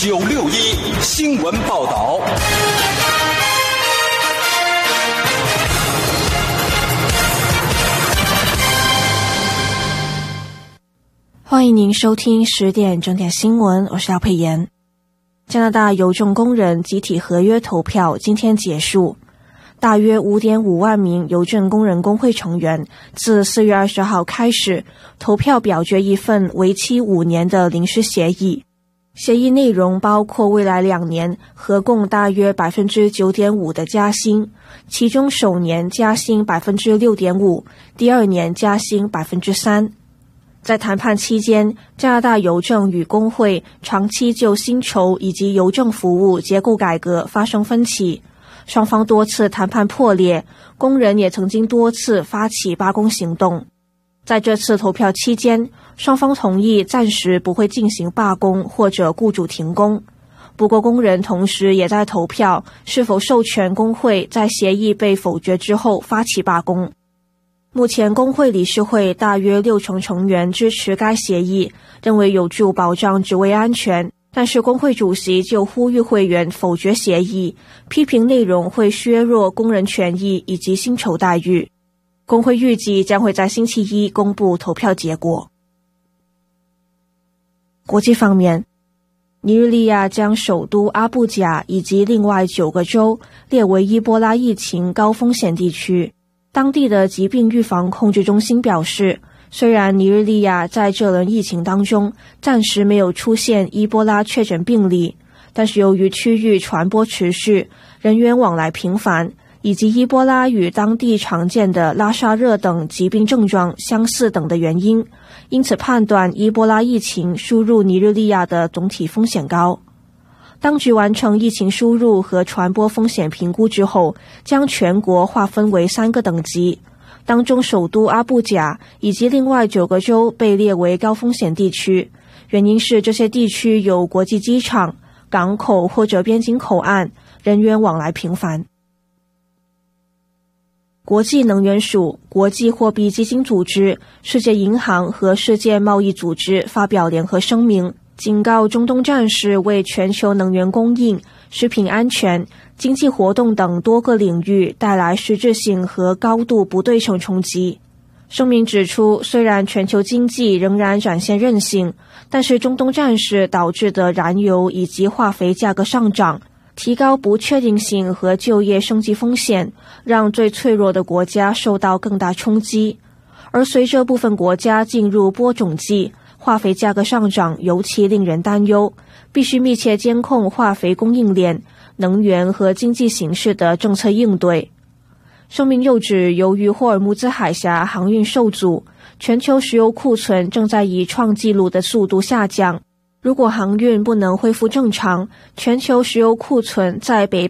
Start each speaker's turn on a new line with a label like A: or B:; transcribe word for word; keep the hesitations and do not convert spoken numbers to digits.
A: 九六一新闻报道。
B: 欢迎您收听十点整点新闻，我是廖佩妍。加拿大邮政工人集体合约投票今天结束，大约 五点五万名邮政工人工会成员自四月二十号开始投票表决一份为期五年的临时协议。协议内容包括未来两年合共大约 百分之九点五 的加薪，其中首年加薪 百分之六点五， 第二年加薪 百分之三。在谈判期间，加拿大邮政与工会长期就薪酬以及邮政服务结构改革发生分歧，双方多次谈判破裂，工人也曾经多次发起罢工行动。在这次投票期间，双方同意暂时不会进行罢工或者雇主停工。不过工人同时也在投票是否授权工会在协议被否决之后发起罢工。目前工会理事会大约六成成员支持该协议，认为有助保障职位安全，但是工会主席就呼吁会员否决协议，批评内容会削弱工人权益以及薪酬待遇。工会预计将会在星期一公布投票结果。国际方面，尼日利亚将首都阿布贾以及另外九个州列为伊波拉疫情高风险地区。当地的疾病预防控制中心表示，虽然尼日利亚在这轮疫情当中暂时没有出现伊波拉确诊病例，但是由于区域传播持续，人员往来频繁，以及伊波拉与当地常见的拉沙热等疾病症状相似等的原因，因此判断伊波拉疫情输入尼日利亚的总体风险高。当局完成疫情输入和传播风险评估之后，将全国划分为三个等级，当中首都阿布贾以及另外九个州被列为高风险地区，原因是这些地区有国际机场、港口或者边境口岸，人员往来频繁。国际能源署、国际货币基金组织、世界银行和世界贸易组织发表联合声明，警告中东战事为全球能源供应、食品安全、经济活动等多个领域带来实质性和高度不对称冲击。声明指出，虽然全球经济仍然展现韧性，但是中东战事导致的燃油以及化肥价格上涨，提高不确定性和就业生计风险，让最脆弱的国家受到更大冲击。而随着部分国家进入播种季，化肥价格上涨尤其令人担忧，必须密切监控化肥供应链、能源和经济形势的政策应对。声明又指，由于霍尔木兹海峡航运受阻，全球石油库存正在以创纪录的速度下降。如果航运不能恢复正常，全球石油库存在北